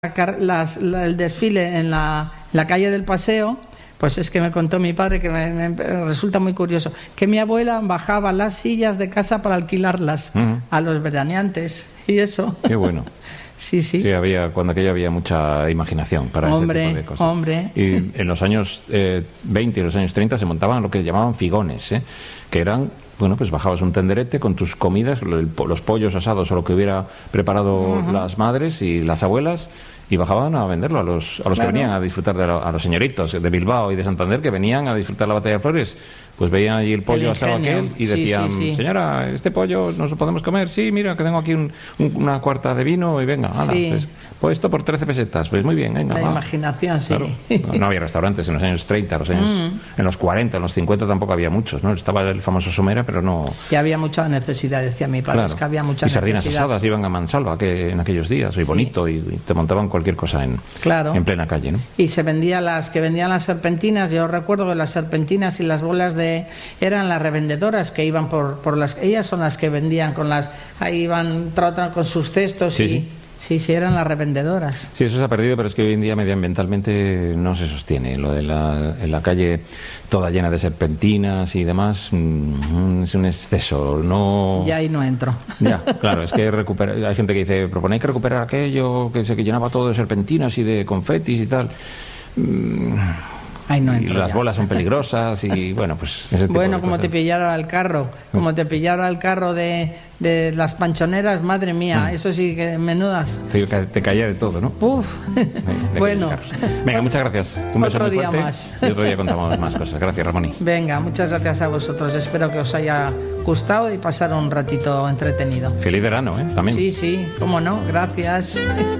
el desfile en la calle del Paseo, pues es que me contó mi padre, que me resulta muy curioso, que mi abuela bajaba las sillas de casa para alquilarlas a los veraneantes y eso. Qué bueno. Sí. Sí, cuando aquello había mucha imaginación para ese tipo de cosas. Hombre. Y en los años 20 y los años 30 se montaban lo que llamaban figones, que eran, bueno, pues bajabas un tenderete con tus comidas, los pollos asados o lo que hubiera preparado las madres y las abuelas, y bajaban a venderlo a los claro, que venían a disfrutar a los señoritos de Bilbao y de Santander, que venían a disfrutar la Batalla de Flores. Pues veían allí el pollo asado aquel y decían, sí. Señora, ¿este pollo nos lo podemos comer? Sí, mira, que tengo aquí una cuarta de vino y venga, ala, pues esto por 13 pesetas, pues muy bien, venga. La imaginación, sí. Claro. No había restaurantes en los años 30, en los 40, en los 50 tampoco había muchos, ¿no? Estaba el famoso Somera, pero no... Y había mucha necesidad, decía mi padre, claro. Es que había mucha necesidad. Y sardinas asadas iban a mansalva en aquellos días, y bonito, y te montaban cualquier cosa en plena calle, ¿no? Y se vendían las serpentinas. Yo recuerdo que las serpentinas y las bolas eran las revendedoras que iban por las... Ellas son las que vendían ahí iban tratan con sus cestos Sí, eran las revendedoras. Sí, eso se ha perdido, pero es que hoy en día medioambientalmente no se sostiene. Lo de en la calle toda llena de serpentinas y demás es un exceso. No... Ya ahí no entro. Ya, claro, es que hay gente que dice, proponéis que recuperar aquello que llenaba todo de serpentinas y de confetis y tal. No y las bolas son peligrosas y bueno, pues ese tipo de como cosas. Te pillara el carro, de las panchoneras, madre mía, eso sí que menudas. Te caía de todo, ¿no? Uf. Bueno. Venga, muchas gracias. Un beso otro muy día fuerte, más. Y otro día contamos más cosas. Gracias, Ramoni. Venga, muchas gracias a vosotros. Espero que os haya gustado y pasar un ratito entretenido. Feliz verano, también. Sí, cómo no. Gracias.